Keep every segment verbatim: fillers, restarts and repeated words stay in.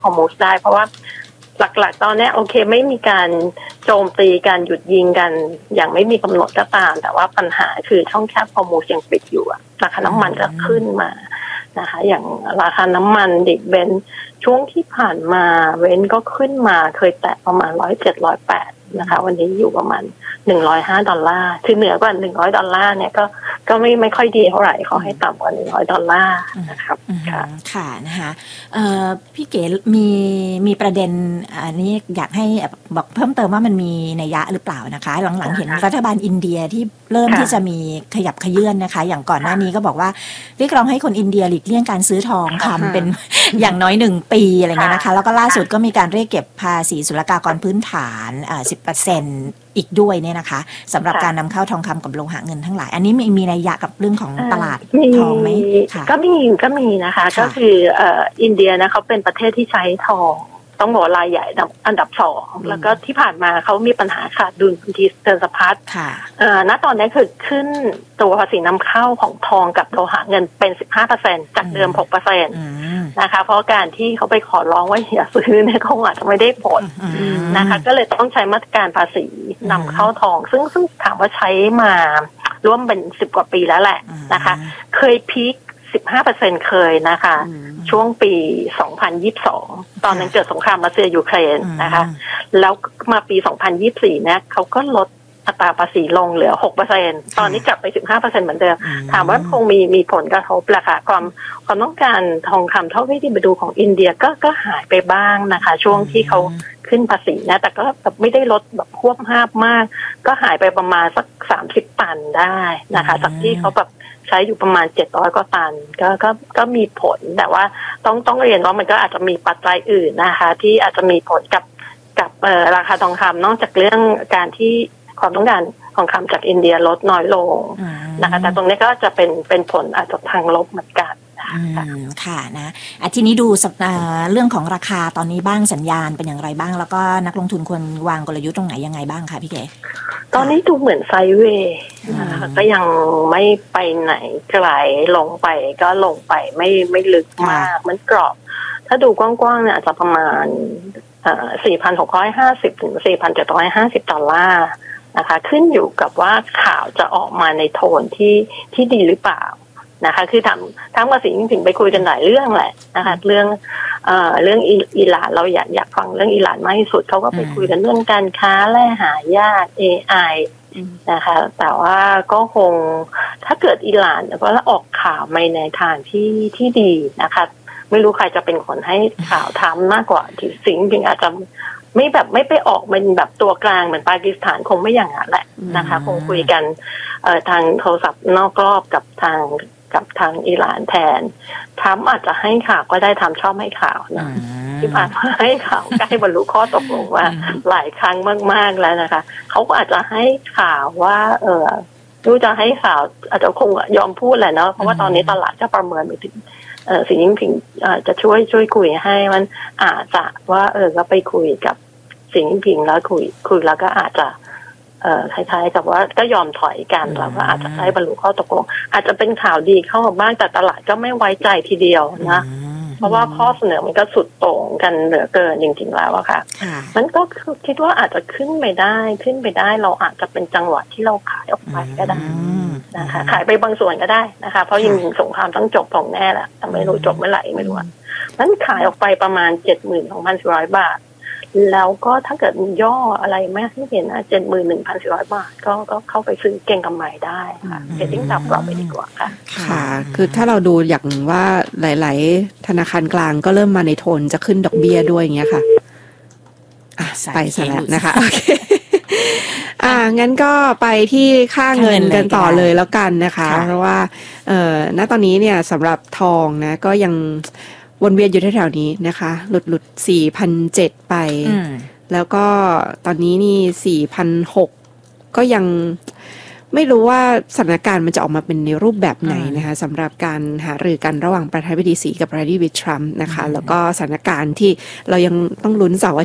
ฮอร์มูซได้เพราะว่าหลักๆตอนนี้โอเคไม่มีการโจมตีการหยุดยิงกันอย่างไม่มีกำหนดก็ตามแต่ว่าปัญหาคือช่องแคบฮอร์มูซยังปิดอยู่ราคาน้ำมันก็ขึ้นมานะคะอย่างราคาน้ำมันดิบเบนช่วงที่ผ่านมาเว้นก็ขึ้นมาเคยแตะประมาณร้อยเจ็ดร้อยแปดนะคะวันนี้อยู่ประมาณหนึ่งร้อยห้าดอลลาร์คือเหนือกว่าหนึ่งร้อยดอลลาร์เนี่ยก็ก็ไม่ไม่ค่อยดีเท่าไหร่เขาให้ต่ำกว่าหนึ่งร้อยดอลลาร์นะครับค่ะค่ะนะคะเอ่อพี่เก๋มีมีประเด็นอันนี้อยากให้บอกเพิ่มเติมว่ามันมีนัยยะหรือเปล่านะคะหลังๆเห็นรัฐบาลอินเดียที่เริ่มที่จะมีขยับขยื่นนะคะอย่างก่อนหน้านี้ก็บอกว่าเรียกร้องให้คนอินเดียหลีกเลี่ยงการซื้อทองคำเป็นอย่างน้อยหนึ่งปีอะไรเงี้ยนะคะแล้วก็ล่าสุดก็มีการเรียกเก็บภาษีศุลกากรพื้นฐานอ่า สิบเปอร์เซ็นต์ อีกด้วยเนี่ยนะคะสำหรับการนำเข้าทองคำกับโลหะเงินทั้งหลายอันนี้มีมีนัยยะกับเรื่องของตลาดทองไหมค่ะก็มีก็มีนะคะก็คือเอ่ออินเดียนะเขาเป็นประเทศที่ใช้ทองต้องบอกรายใหญ่อันดับสองแล้วก็ที่ผ่านมาเขามีปัญหาขาดดุลบัญชีเกินสะพัดเอ่อณตอนนี้คือขึ้นตัวภาษีนำเข้าของทองกับโลหะเงินเป็น สิบห้าเปอร์เซ็นต์ จากเดิม หกเปอร์เซ็นต์ นะคะเพราะการที่เขาไปขอร้องว่าอย่าซื้อเนี่ยเขาอาจจะไม่ได้ผลนะคะก็เลยต้องใช้มาตรการภาษีนำเข้าทองซึ่งซึ่งถามว่าใช้มาร่วมเป็นสิบกว่าปีแล้วแหละนะคะเคยพีคสิบห้าเปอร์เซ็นต์ เคยนะคะช่วงปีสองพันยี่สิบสองตอนนั้นเกิดสงครามรัสเซียยูเครนนะคะแล้วมาปีสองพันยี่สิบสี่เนี่ยเขาก็ลดอัตราภาษีลงเหลือ หกเปอร์เซ็นต์ ตอนนี้กลับไป สิบห้าเปอร์เซ็นต์ เหมือนเดิมถามว่าคงมีมีผลกระทบแหละค่ะความความต้องการทองคำเท่าที่ไปดูของอินเดียก็ก็หายไปบ้างนะคะช่วงที่เขาขึ้นภาษีนะแต่ก็แบบไม่ได้ลดแบบควบห้ามมากก็หายไปประมาณสักสามสิบตันได้นะคะจากที่เขาแบบใช้อยู่ประมาณเจ็ดร้อยกว่าตันก็ก็ก็มีผลแต่ว่าต้องต้องเรียนว่ามันก็อาจจะมีปัจจัยอื่นนะคะที่อาจจะมีผลกับกับเอ่อราคาทองคำนอกจากเรื่องการที่ความต้องการทองคำจากอินเดียลดน้อยลงนะคะแต่ตรงนี้ก็จะเป็นเป็นผลอาจจะทางลบเหมือนกันค่ะนะอ่ะทีนี้ดูเรื่องของราคาตอนนี้บ้างสัญญาณเป็นอย่างไรบ้างแล้วก็นักลงทุนควรวางกลยุทธ์ตรงไหนยังไงบ้างคะพี่เก๋ตอนนี้ดูเหมือนไซด์เวย์นะคะก็ยังไม่ไปไหนไกลลงไปก็ลงไปไม่ไม่ลึกมากมันกรอบถ้าดูกว้างๆเนี่ยอาจจะประมาณ สี่พันหกร้อยห้าสิบ ถึง สี่พันเจ็ดร้อยห้าสิบ ดอลลาร์นะคะขึ้นอยู่กับว่าข่าวจะออกมาในโทนที่ที่ดีหรือเปล่านะคะคือทำทั้งภาษีจริงๆไปคุยกันหลายเรื่องแหละนะคะเรื่องเอ่อเรื่องอิหร่านเราอยากอยากฟังเรื่องอิหร่านมากที่สุดเขาก็ไปคุยกันเรื่องการค้าแร่หายาก เอ ไอ นะคะแต่ว่าก็คงถ้าเกิดอิหร่านแล้วก็ออกข่าวในทางที่ที่ดีนะคะไม่รู้ใครจะเป็นคนให้ข่าวทำมากกว่าที่สิ่งจริงอาจจะไม่แบบไม่ไปออกเป็นแบบตัวกลางเหมือนปากีสถานคงไม่อย่างนั้นแหละนะคะคงคุยกันเอ่อทางโทรศัพท์นอกรอบกับทางกับทางอิหร่านแทนทรัมป์อาจจะให้ข่าวก็ได้ทำชอบให้ข่าวนะที่ผ่านมาให้ข่าวใกล้บรรลุข้อตกลงว่าหลายครั้งมากๆแล้วนะคะเขาก็อาจจะให้ข่าวว่าเออรู้จะให้ข่าวอาจจะคงยอมพูดแหละเนาะเพราะว่าตอนนี้ตลาดก็ประเมินไปถึงเออสีจิ้นผิงจะช่วยช่วยคุยให้มันอาจจะว่าเออก็ไปคุยกับสีจิ้นผิงแล้วคุยคุยแล้วก็อาจจะเอ่อคล้ายๆกับว่าก็ยอมถอยกันแล้วก็อาจจะได้บรรลุข้อตกลงอาจจะเป็นข่าวดีเข้ามาบ้างแต่ตลาดก็ไม่ไว้ใจทีเดียวนะเพราะว่าข้อเสนอมันก็สุดโต่งกันเหลือเกินจริงๆแล้วอะค่ะมันก็คิดว่าอาจจะขึ้นไปได้ขึ้นไปได้เราอาจจะเป็นจังหวะที่เราขายออกไปก็ได้นะคะขายไปบางส่วนก็ได้นะคะเพราะยังสงครามต้องจบตรงแน่แหละแต่ไม่รู้จบเมื่อไหร่ไม่รู้นั้นขายออกไปประมาณ เจ็ดหมื่นสองพันสี่ร้อย บาทแล้วก็ถ้าเกิดมีย่ออะไรแม่ที่เห็นนะ เจ็ดหมื่นหนึ่งพันสี่ร้อย บาทก็ก็เข้าไปซื้อเก็งกำไรได้ค่ะเทรดดิ้งต่ำกว่าไปดีกว่าค่ะค่ะคือถ้าเราดูอย่างว่าหลายๆธนาคารกลางก็เริ่มมาในโทนจะขึ้นดอกเบี้ยด้วยอย่างเงี้ยค่ะอ่ะไปซะแล้วนะคะโอเคอ่างั้นก็ไปที่ค่าเงินกันต่อเลยแล้วกันนะคะเพราะว่าเอ่อณตอนนี้เนี่ยสำหรับทองนะก็ยังวนเวียนอยู่แถวๆนี้นะคะหลุดหลุด สี่พันเจ็ดร้อย ไปแล้วก็ตอนนี้นี่ สี่พันหกร้อย ก็ยังไม่รู้ว่าสถานการณ์มันจะออกมาเป็นในรูปแบบไหนนะคะสำหรับการหารือกันระหว่างประธานาธิบดีสีกับประธานาธิบดีทรัมป์นะคะแล้วก็สถานการณ์ที่เรายังต้องลุ้นเสาร์อาทิตย์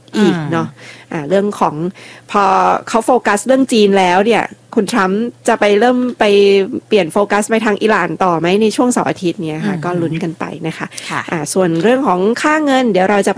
อีกเนาะอ่าเรื่องของพอเขาโฟกัสเรื่องจีนแล้วเนี่ยคุณทรัมป์จะไปเริ่มไปเปลี่ยนโฟกัสไปทางอิหร่านต่อไหมในช่วงเสาร์อาทิตย์เนี้ยค่ะก็ลุ้นกันไปนะคะอ่าส่วนเรื่องของค่าเงินเดี๋ยวเราจะ